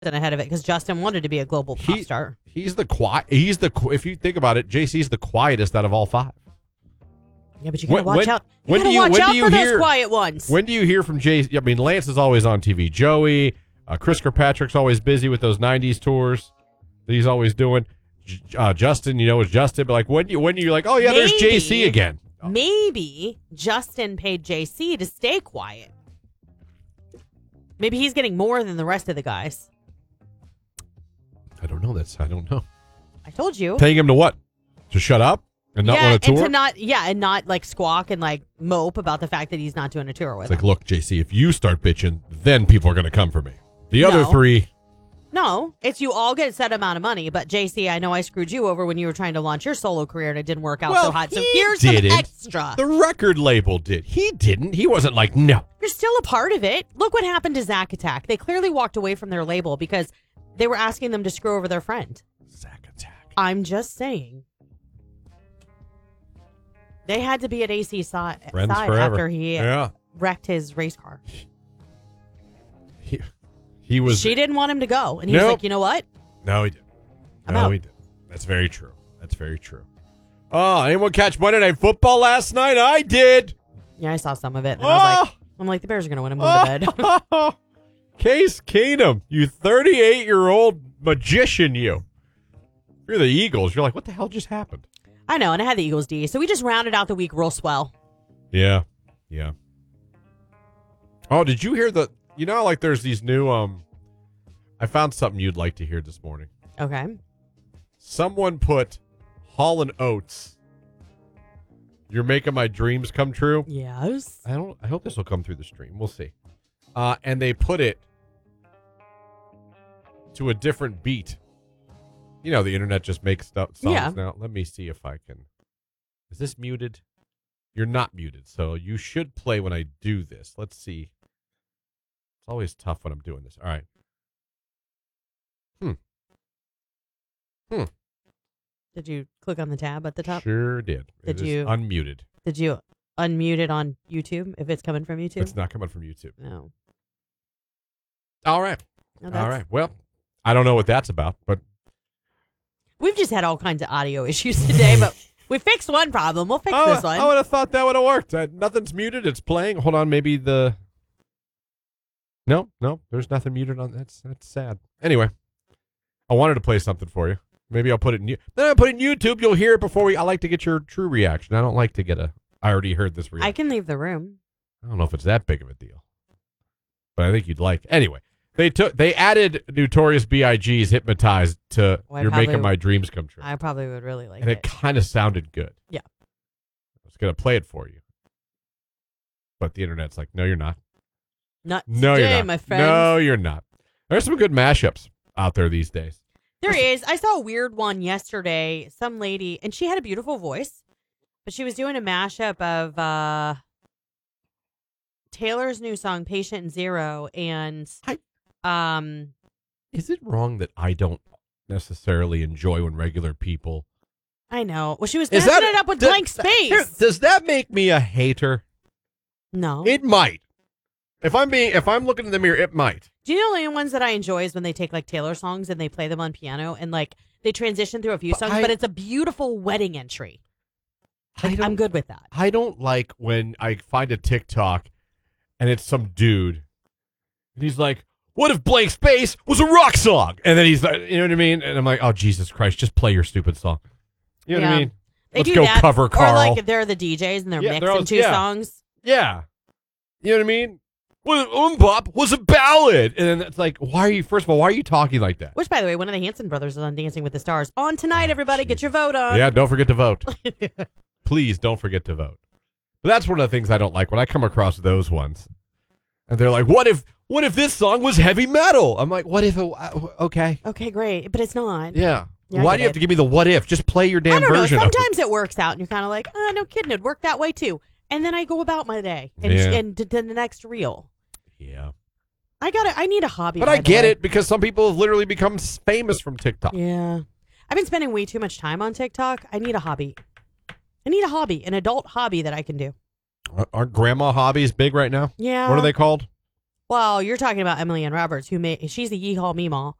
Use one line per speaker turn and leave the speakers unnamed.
ahead of it because Justin wanted to be a global pop star.
He's the quiet. If you think about it, JC's the quietest out of all five.
Yeah, but you gotta watch out. You gotta watch out for those quiet ones.
When do you hear from JC? I mean, Lance is always on TV. Joey, Chris Kirkpatrick's always busy with those '90s tours that he's always doing. Justin, it's Justin. But like, when you're like, oh yeah, there's JC again.
Maybe Justin paid JC to stay quiet. Maybe he's getting more than the rest of the guys.
I don't know. I don't know.
I told you.
Paying him to what? To shut up and not want to tour?
And not like squawk and like mope about the fact that he's not doing a tour with
him. It's like, look, JC, if you start bitching, then people are going to come for me. The other three.
No, it's you all get a set amount of money, but JC, I know I screwed you over when you were trying to launch your solo career and it didn't work out so hot. So here's some extra.
The record label did. He didn't. He wasn't like, no.
You're still a part of it. Look what happened to Zack Attack. They clearly walked away from their label because they were asking them to screw over their friend.
Zack Attack.
I'm just saying. They had to be at AC's side after he wrecked his race car. She didn't want him to go. And he was like, you know what?
No, he didn't. He didn't. That's very true. Oh, anyone catch Monday Night Football last night? I did.
Yeah, I saw some of it. And I'm like, the Bears are going to win. I'm going to bed.
Case Keenum, you 38-year-old magician, you. You're the Eagles. You're like, what the hell just happened?
I know, and I had the Eagles D. So we just rounded out the week real swell.
Yeah. Oh, did you hear like there's these new, I found something you'd like to hear this morning.
Okay.
Someone put Hall & Oates, You're Making My Dreams Come True.
Yes.
I hope this will come through the stream. We'll see. And they put it to a different beat. You know, the internet just makes songs now. Let me see if I can. Is this muted? You're not muted, so you should play when I do this. Let's see. It's always tough when I'm doing this. All right.
Did you click on the tab at the top?
Sure did. It is unmuted.
Did you unmute it on YouTube if it's coming from YouTube?
It's not coming from YouTube.
No.
All right. All right. Well, I don't know what that's about, but
we've just had all kinds of audio issues today, but we fixed one problem. We'll fix this one.
I would have thought that would have worked. Nothing's muted. It's playing. Hold on. Maybe the... No, there's nothing muted on. That's sad. Anyway, I wanted to play something for you. Maybe I'll put it in. Then I put it in YouTube. You'll hear it before I like to get your true reaction. I don't like to get I already heard this reaction.
I can leave the room.
I don't know if it's that big of a deal, but I think you'd like. Anyway, they added Notorious B.I.G.'s "Hypnotized" to "You're Making My Dreams Come True."
I probably would really like it.
And it kind of sounded good.
Yeah.
I was gonna play it for you, but the internet's like, no, you're not.
No, today,
you're not.
My friend.
No, you're not. There's some good mashups out there these days.
There is. I saw a weird one yesterday. Some lady, and she had a beautiful voice, but she was doing a mashup of Taylor's new song, Patient Zero, and
is it wrong that I don't necessarily enjoy when regular people...
I know. Well, she was messing it up with Blank Space.
Does that make me a hater?
No.
It might. If I'm looking in the mirror, it might.
Do you know the only ones that I enjoy is when they take like Taylor songs and they play them on piano and like they transition through a few songs, but it's a beautiful wedding entry. I'm good with that.
I don't like when I find a TikTok and it's some dude and he's like, what if Blank Space was a rock song? And then he's like, you know what I mean? And I'm like, oh, Jesus Christ, just play your stupid song. You know what I mean? Let's go cover Carl.
Or like if they're the DJs and they're mixing two songs.
Yeah. You know what I mean? Well, Bop was a ballad. And then it's like, why are you talking like that?
Which, by the way, one of the Hanson brothers is on Dancing with the Stars. On tonight, everybody, get your vote on.
Yeah, don't forget to vote. Please don't forget to vote. But that's one of the things I don't like when I come across those ones. And they're like, what if this song was heavy metal? I'm like, what if it, okay.
Okay, great. But it's not.
Yeah. Why do you have to give me the what if? Just play your damn version.
Sometimes it works out and you're kind of like, oh, no kidding. It worked that way too. And then I go about my day and to the next reel.
Yeah.
I need a hobby.
But I get it because some people have literally become famous from TikTok.
Yeah. I've been spending way too much time on TikTok. I need a hobby. An adult hobby that I can do.
Aren't grandma hobbies big right now?
Yeah.
What are they called?
Well, you're talking about Emily Ann Roberts, she's the Yeehaw Meemaw.